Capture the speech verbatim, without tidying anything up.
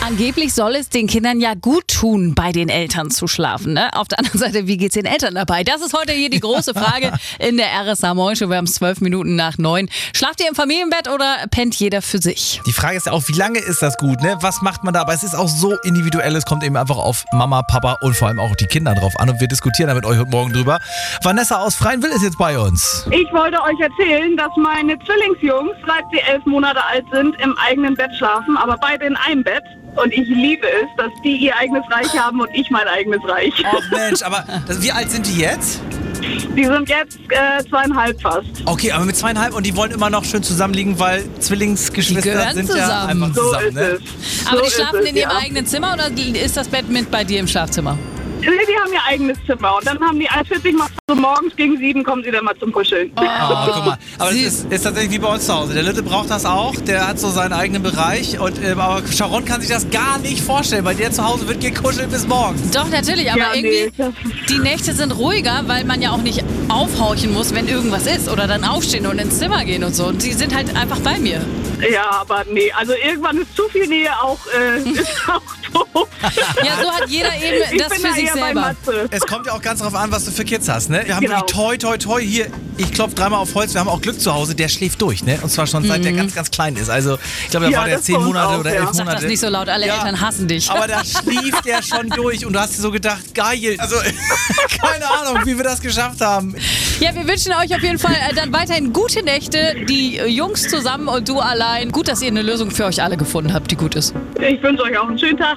Angeblich soll es den Kindern ja gut tun, bei den Eltern zu schlafen. Ne? Auf der anderen Seite, wie geht's den Eltern dabei? Das ist heute hier die große Frage in der R S A Morning Show. Wir haben es zwölf Minuten nach neun. Schlaft ihr im Familienbett oder pennt jeder für sich? Die Frage ist ja auch, wie lange ist das gut? Ne? Was macht man da? Aber es ist auch so individuell. Es kommt eben einfach auf Mama, Papa und vor allem auch die Kinder drauf an. Und wir diskutieren da mit euch heute Morgen drüber. Vanessa aus Freienwil ist jetzt bei uns. Ich wollte euch erzählen, dass meine Zwillingsjungs, seit sie elf Monate alt sind, im eigenen Bett schlafen, aber beide in einem Bett. Und ich liebe es, dass die ihr eigenes Reich haben und ich mein eigenes Reich. Oh Mensch, aber das, wie alt sind die jetzt? Die sind jetzt äh, zweieinhalb fast. Okay, aber mit zweieinhalb und die wollen immer noch schön zusammenliegen, weil Zwillingsgeschwister sind zusammen. ja einfach So zusammen. ist Ne? es. Aber so die schlafen es, in ihrem ja. eigenen Zimmer oder ist das Bett mit bei dir im Schlafzimmer? Nee, die haben ihr eigenes Zimmer. Und dann haben die vierzig Mal so morgens gegen sieben kommen sie dann mal zum Kuscheln. Oh, guck mal. Aber das ist, ist tatsächlich wie bei uns zu Hause. Der Litte braucht das auch. Der hat so seinen eigenen Bereich. Und, äh, aber Sharon kann sich das gar nicht vorstellen, weil der zu Hause wird gekuschelt bis morgens. Doch, natürlich, aber Ja, irgendwie, nee. die Nächte sind ruhiger, weil man ja auch nicht aufhorchen muss, wenn irgendwas ist oder dann aufstehen und ins Zimmer gehen und so. Und die sind halt einfach bei mir. Ja, aber nee, also irgendwann ist zu viel Nähe auch, äh, ist auch doof. Ja, so hat jeder eben Ich das bin für da sich eher bei selber. Matze. Es kommt ja auch ganz drauf an, was du für Kids hast. Ne? Wir haben Genau. wirklich toi, toi, toi. Hier, ich klopfe dreimal auf Holz. Wir haben auch Glück zu Hause. Der schläft durch. Ne? Und zwar schon seit der ganz, ganz klein ist. Also ich glaube, da Ja, war der das zehn bei uns Monate auch, oder ja. elf Sag Monate. das nicht so laut, alle Ja. Eltern hassen dich. Aber da schlief der schon durch und du hast dir so gedacht, geil. Also keine Ahnung, wie wir das geschafft haben. Ja, wir wünschen euch auf jeden Fall äh, dann weiterhin gute Nächte, die äh, Jungs zusammen und du allein. Gut, dass ihr eine Lösung für euch alle gefunden habt, die gut ist. Ich wünsche euch auch einen schönen Tag.